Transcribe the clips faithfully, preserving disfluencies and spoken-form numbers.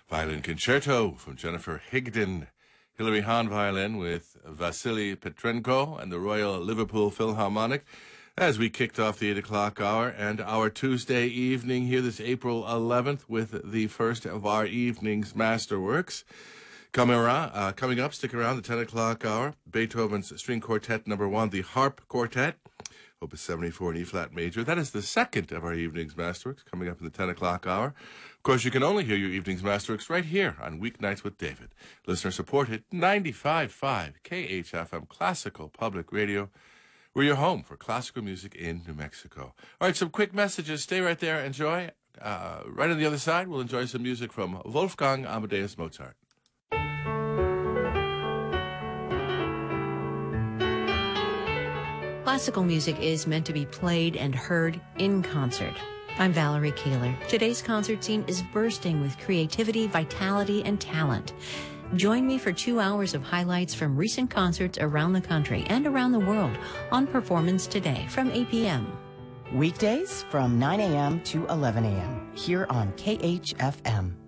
Violin Concerto from Jennifer Higdon. Hilary Hahn violin with Vasily Petrenko and the Royal Liverpool Philharmonic as we kicked off the eight o'clock hour and our Tuesday evening here this April eleventh with the first of our evening's masterworks. Coming, around, uh, coming up, stick around, the ten o'clock hour, Beethoven's String Quartet number one, the Harp Quartet, Opus seventy-four in E-flat major. That is the second of our evening's masterworks coming up in the ten o'clock hour. Of course, you can only hear your evening's masterworks right here on Weeknights with David. Listener supported ninety-five point five K H F M Classical Public Radio. We're your home for classical music in New Mexico. All right, some quick messages. Stay right there. Enjoy. Uh, right on the other side, we'll enjoy some music from Wolfgang Amadeus Mozart. Classical music is meant to be played and heard in concert. I'm Valerie Kaler. Today's concert scene is bursting with creativity, vitality, and talent. Join me for two hours of highlights from recent concerts around the country and around the world on Performance Today from eight p.m. Weekdays from nine a.m. to eleven a.m. here on K H F M.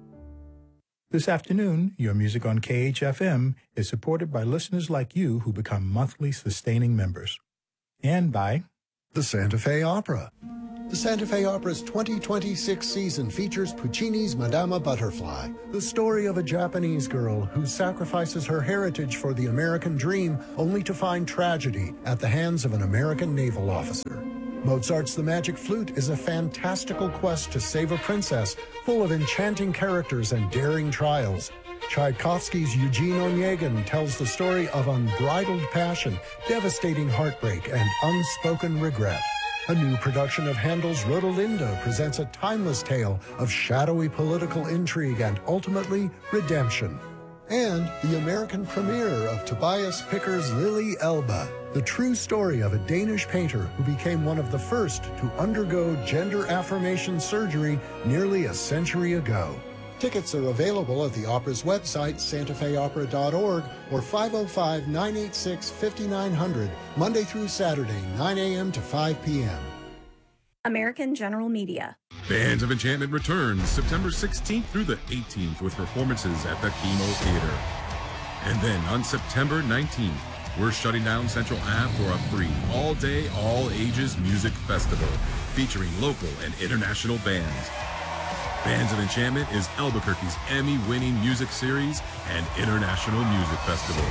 This afternoon, your music on K H F M is supported by listeners like you who become monthly sustaining members. And by the Santa Fe Opera. The Santa Fe Opera's twenty twenty-six season features Puccini's Madama Butterfly, the story of a Japanese girl who sacrifices her heritage for the American dream only to find tragedy at the hands of an American naval officer. Mozart's The Magic Flute is a fantastical quest to save a princess full of enchanting characters and daring trials. Tchaikovsky's Eugene Onegin tells the story of unbridled passion, devastating heartbreak, and unspoken regret. A new production of Handel's Rodelinda presents a timeless tale of shadowy political intrigue and, ultimately, redemption. And the American premiere of Tobias Picker's Lily Elba, the true story of a Danish painter who became one of the first to undergo gender affirmation surgery nearly a century ago. Tickets are available at the opera's website, santa fe opera dot org, or five oh five, nine eight six, five nine zero zero, Monday through Saturday, nine a.m. to five p.m. American General Media. Bands of Enchantment returns September sixteenth through the eighteenth with performances at the Chemo Theater. And then on September nineteenth, we're shutting down Central Ave for a free all-day, all-ages music festival featuring local and international bands. Bands of Enchantment is Albuquerque's Emmy-winning music series and international music festival.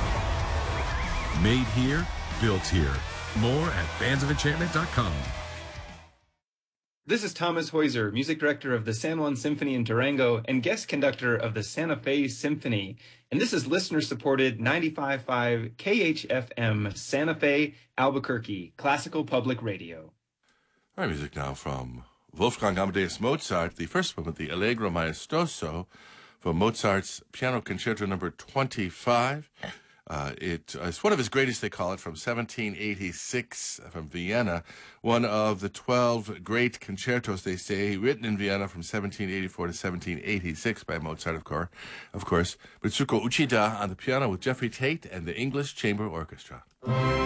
Made here, built here. More at bands of enchantment dot com. This is Thomas Heuser, music director of the San Juan Symphony in Durango and guest conductor of the Santa Fe Symphony. And this is listener-supported ninety-five point five K H F M Santa Fe, Albuquerque, Classical Public Radio. Our music now from Wolfgang Amadeus Mozart, the first movement, the Allegro Maestoso, from Mozart's Piano Concerto number twenty-five. Uh, it, uh, it's one of his greatest, they call it, from seventeen eighty-six from Vienna. One of the twelve great concertos, they say, written in Vienna from seventeen eighty-four to seventeen eighty-six by Mozart, of course. Of course, Mitsuko Uchida on the piano with Jeffrey Tate and the English Chamber Orchestra.